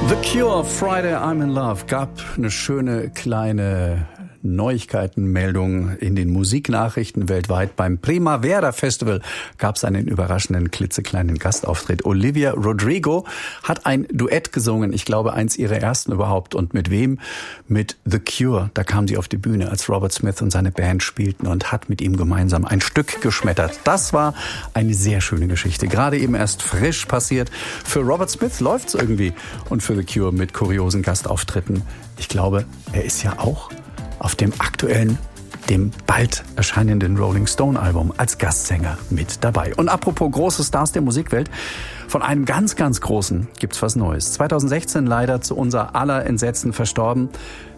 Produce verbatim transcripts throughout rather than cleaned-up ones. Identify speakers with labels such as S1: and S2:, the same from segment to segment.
S1: The Cure, Friday I'm in Love, gab eine schöne kleine Neuigkeitenmeldung in den Musiknachrichten weltweit. Beim Primavera Festival gab es einen überraschenden, klitzekleinen Gastauftritt. Olivia Rodrigo hat ein Duett gesungen, ich glaube eins ihrer ersten überhaupt. Und mit wem? Mit The Cure. Da kam sie auf die Bühne, als Robert Smith und seine Band spielten und hat mit ihm gemeinsam ein Stück geschmettert. Das war eine sehr schöne Geschichte, gerade eben erst frisch passiert. Für Robert Smith läuft's irgendwie und für The Cure mit kuriosen Gastauftritten. Ich glaube, er ist ja auch auf dem aktuellen, dem bald erscheinenden Rolling Stone Album als Gastsänger mit dabei. Und apropos große Stars der Musikwelt, von einem ganz, ganz großen gibt's was Neues. zwanzig sechzehn leider zu unser aller Entsetzen verstorben,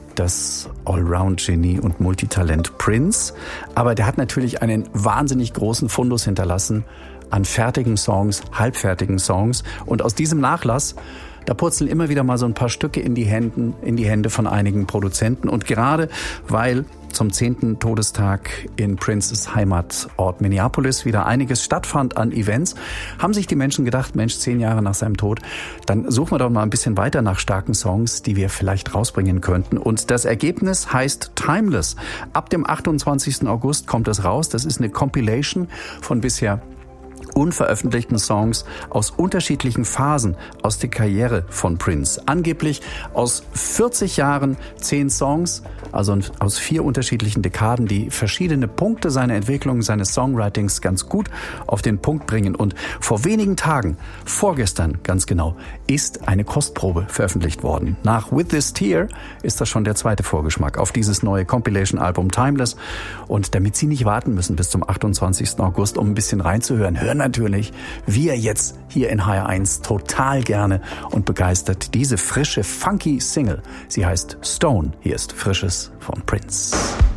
S1: das Allround-Genie und Multitalent Prince. Aber der hat natürlich einen wahnsinnig großen Fundus hinterlassen an fertigen Songs, halbfertigen Songs. Und aus diesem Nachlass, da purzeln immer wieder mal so ein paar Stücke in die Hände, in die Hände von einigen Produzenten. Und gerade weil zum zehnten Todestag in Princes Heimatort Minneapolis wieder einiges stattfand an Events, haben sich die Menschen gedacht, Mensch, zehn Jahre nach seinem Tod, dann suchen wir doch mal ein bisschen weiter nach starken Songs, die wir vielleicht rausbringen könnten. Und das Ergebnis heißt Timeless. Ab dem achtundzwanzigsten August kommt es raus. Das ist eine Compilation von bisher unveröffentlichten Songs aus unterschiedlichen Phasen aus der Karriere von Prince. Angeblich aus vierzig Jahren zehn Songs, also aus vier unterschiedlichen Dekaden, die verschiedene Punkte seiner Entwicklung, seines Songwritings ganz gut auf den Punkt bringen. Und vor wenigen Tagen, vorgestern ganz genau, ist eine Kostprobe veröffentlicht worden. Nach With This Tear ist das schon der zweite Vorgeschmack auf dieses neue Compilation-Album Timeless. Und damit Sie nicht warten müssen bis zum achtundzwanzigsten August, um ein bisschen reinzuhören, hören natürlich wir jetzt hier in H R eins total gerne und begeistert diese frische, funky Single. Sie heißt Stone. Hier ist Frisches von Prince.